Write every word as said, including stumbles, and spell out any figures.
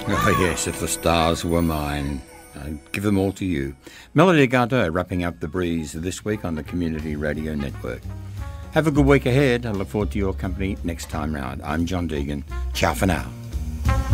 Oh yes, if the stars were mine, I'd give them all to you. Melody Gardot wrapping up The Breeze this week on the Community Radio Network. Have a good week ahead. I look forward to your company next time round. I'm John Deegan. Ciao for now.